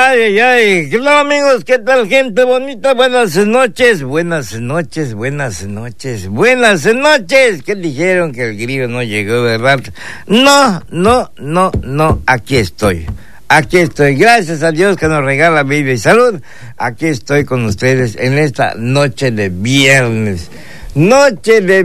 Ay. ¿Qué tal, amigos? ¿Qué tal, gente bonita? Buenas noches. ¿Qué dijeron que el grillo no llegó, verdad? No. Aquí estoy. Gracias a Dios que nos regala vida y salud. Aquí estoy con ustedes en esta noche de viernes. Noche de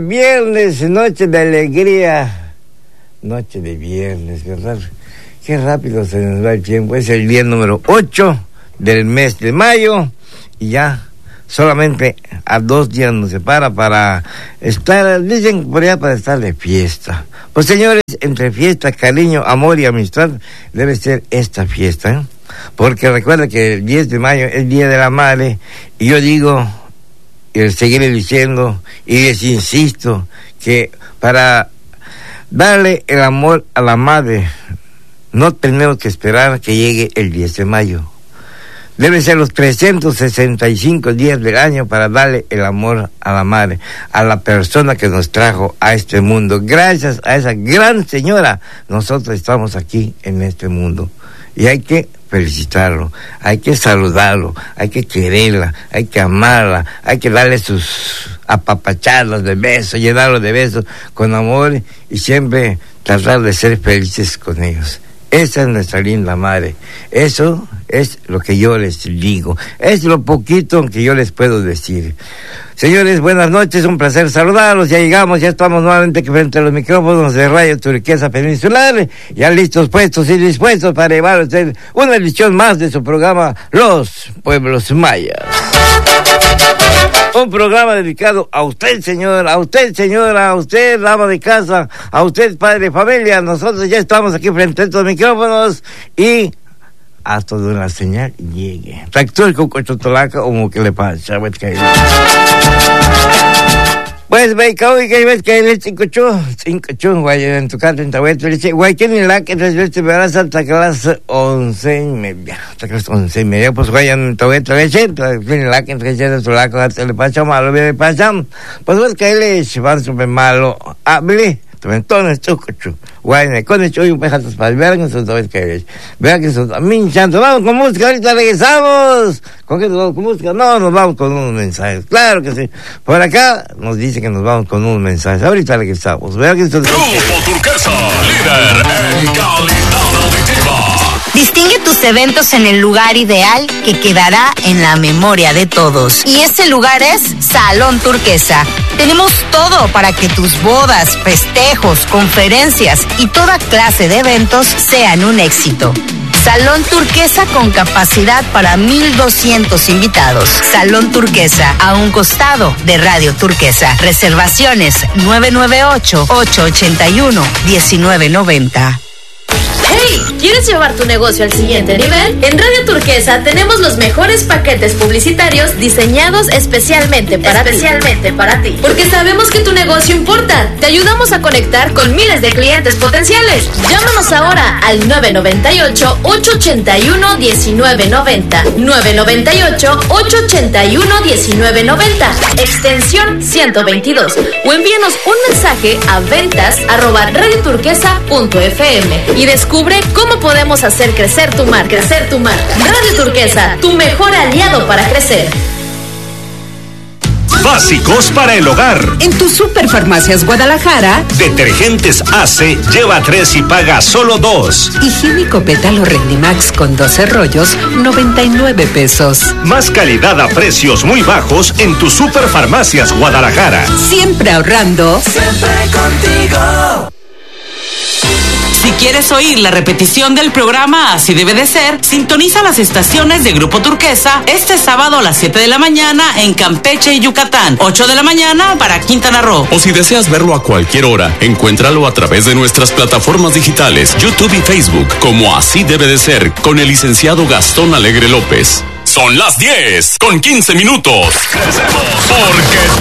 alegría. Noche de viernes, ¿verdad? Qué rápido se nos va el tiempo. Es el día número 8 del mes de mayo y ya solamente a 2 días nos separa para estar, dicen por allá, para estar de fiesta. Pues señores, entre fiesta, cariño, amor y amistad debe ser esta fiesta, ¿eh? Porque recuerda que el 10 de mayo es el Día de la Madre y yo digo, y seguiré diciendo y les insisto que para darle el amor a la madre no tenemos que esperar que llegue el 10 de mayo. Deben ser los 365 días del año para darle el amor a la madre, a la persona que nos trajo a este mundo. Gracias a esa gran señora, nosotros estamos aquí en este mundo. Y hay que felicitarlo, hay que saludarlo, hay que quererla, hay que amarla, hay que darle sus apapachadas de besos, llenarlo de besos con amor y siempre tratar de ser felices con ellos. Esa es nuestra linda madre. Eso es lo que yo les digo. Es lo poquito que yo les puedo decir. Señores, buenas noches, un placer saludarlos. Ya llegamos, ya estamos nuevamente frente a los micrófonos de Radio Turquesa Peninsular. Ya listos, puestos y dispuestos para llevar a usted una edición más de su programa Los Pueblos Mayas. Un programa dedicado a usted, señora, a usted, señora, a usted, dama de casa, a usted, padre de familia. Nosotros ya estamos aquí frente a estos micrófonos y hasta donde la señal llegue. Tractor con cochotolaca o que le pasa, pues ve que ves que el 5 güey en tu casa en Tahueto dice güey que ni la que te verás hasta clase 11:30 pues güey en Tahueto dice ni la que te su la cosa le pasa malo le pasa pues ves que él se va súper malo hable entonces chucuchu guay con el chuy un pejatas para ver que eso es que vea que eso minchando vamos con música ahorita regresamos con qué nos vamos con música no nos vamos con unos mensajes claro que sí por acá nos dice que nos vamos con unos mensajes ahorita regresamos vea que eso es Grupo Turquesa líder en calidad auditiva. Distingue tus eventos en el lugar ideal que quedará en la memoria de todos. Y ese lugar es Salón Turquesa. Tenemos todo para que tus bodas, festejos, conferencias y toda clase de eventos sean un éxito. Salón Turquesa con capacidad para 1,200 invitados. Salón Turquesa, a un costado de Radio Turquesa. Reservaciones 998-881-1990. ¡Hey! ¿Quieres llevar tu negocio al siguiente nivel? En Radio Turquesa tenemos los mejores paquetes publicitarios diseñados especialmente para ti. Porque sabemos que tu negocio importa. Te ayudamos a conectar con miles de clientes potenciales. Llámanos ahora al 998-881-1990. 998-881-1990. Extensión 122. O envíanos un mensaje a ventas@radioturquesa.fm y descubre cómo podemos hacer crecer tu marca. Radio Turquesa, tu mejor aliado para crecer. Básicos para el hogar. En tu Superfarmacias Guadalajara, Detergentes Ace, lleva 3 y paga solo 2. higiénico Pétalo Rendimax con 12 rollos, 99 pesos. Más calidad a precios muy bajos en tu Superfarmacias Guadalajara. Siempre ahorrando. Siempre contigo. Si quieres oír la repetición del programa Así Debe de Ser, sintoniza las estaciones de Grupo Turquesa este sábado a las 7 de la mañana en Campeche y Yucatán, 8 de la mañana para Quintana Roo. O si deseas verlo a cualquier hora, encuéntralo a través de nuestras plataformas digitales, YouTube y Facebook, como Así Debe de Ser, con el licenciado Gastón Alegre López. Son las 10:15. Crecemos porque